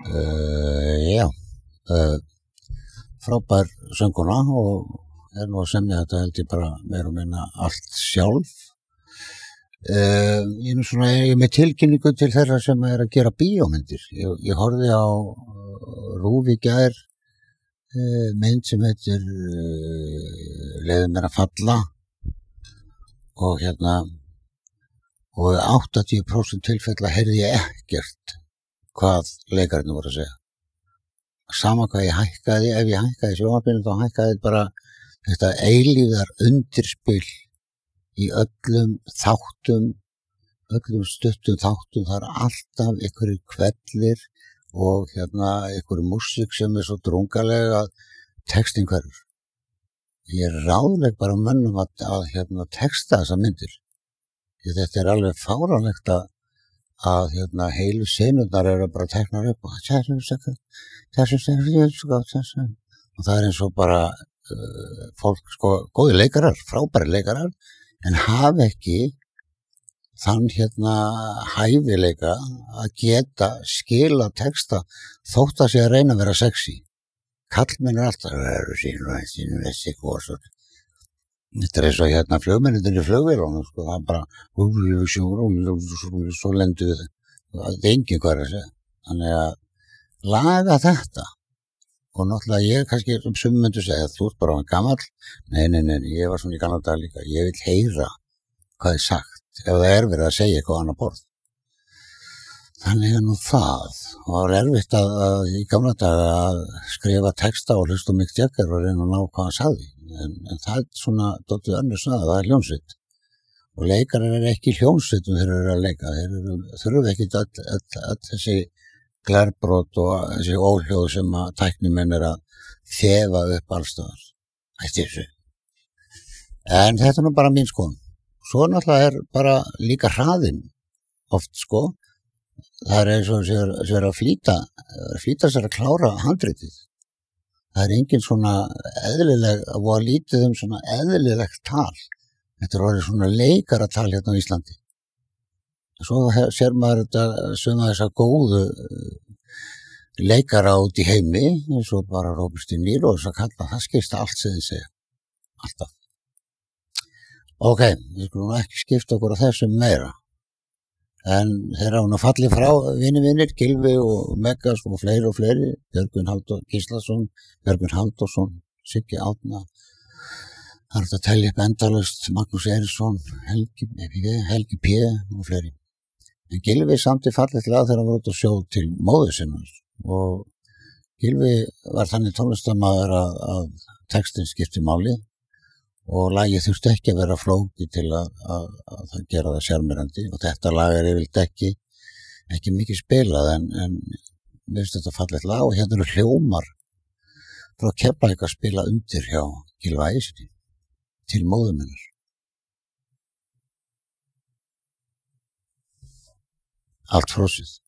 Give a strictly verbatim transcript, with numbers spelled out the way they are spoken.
Uh, já, uh, frábær sönguna og er nú að semja þetta held ég bara meira og minna allt sjálf. Uh, ég er nú svona, ég er með tilkynningu til þeirra sem er að gera bíómyndir. Ég, ég horfði á uh, RÚV í gær uh, mynd sem heitir uh, Leiðu mér að falla og hérna og áttatíu prósent tilfella heyrði ég ekkert hvað leikarinn voru að segja. Sama hvað ég hækkaði, ef ég hækkaði sjónvarpinu þá hækkaði bara þetta eilífðar undirspil í öllum þáttum, öllum stuttum þáttum, það er alltaf einhverjir kvellir og hérna einhverjir músík sem er svo drungaleg að textin hverfur. Ég er ráðleg bara mönnum að, að hérna texta þessa myndir. Því þetta er alveg fáránlegt að að hérna heilu senurnar eru bara teknar upp og þessum þessum þessum þessum og það er eins og bara uh, fólk sko góði leikarar, frábæri leikarar en hafa ekki þann hérna hæfileika að geta skila texta þótt að sé að reyna að vera sexy. Kallmenn er alltaf verður sín og sín og þessi góðsvöld. Þetta er eins og hérna flugmennir í flugvélunum, sko, það er bara svo lendu við það er engin hvað er að segja. Þannig að laga þetta og náttúrulega ég kannski sem myndu segja þú ert bara gamall, nei, nei, nei, ég var svona í gamla dag líka, ég vil heyra hvað er sagt ef það er verið að segja eitthvað annað borð. Þannig að nú það var erfitt að, að í gamla dag að skrifa texta og hlusta á Mick Jagger og reyna að ná hvað hann sagði. En, en það er svona dóttið önnur snað, það er hljómsveit og leikarar er ekki hljómsveit þeir eru að leika, þeir eru, þurfa ekki öll, öll, öll þessi glerbrot og þessi óhljóð sem að tæknimenn er að þefa upp allstaðar ætti þessu en þetta er nú bara mín skoðun. Svo náttúrulega er bara líka hraðinn oft sko það er eins og sem er að flýta flýta sér að klára handritið. Það er engin svona eðlileg, að voru lítið um svona eðlilegt tal. Þetta er orðið svona leikaratal hérna á Íslandi. Svo sér maður þetta sem að þessa góðu leikara út í heimi, eins og bara Robert De Niro og þess að kalla, það skipta allt sem þið segja. Alltaf. Ok, við skulum ekki skipta okkur á þessum meira. En þeirra hún að falli frá vini vinir, Gylfi og Megas og fleiri og fleiri, Björgvin Halldór Gíslason, Björgvin Halldórsson, Siggi Árna, það er að telja upp endalaust, Magnús Eiríksson, Helgi, Helgi P. og fleiri. En Gylfi samti fallið til að þeirra voru út að sjó til móður sinnar og Gylfi var þannig tónlistarmaður að, að textin skipti máli og lagið þurfti ekki að vera flókið til að, að, að það gera það sjarmerandi og þetta lag er yfirleitt ekki ekki mikið spilað en, en mér finnst þetta fallegt lag og hérna eru hljómar frá Keflavík að spila undir hjá Gylfa Ægissyni til móður minnar. Allt frosið.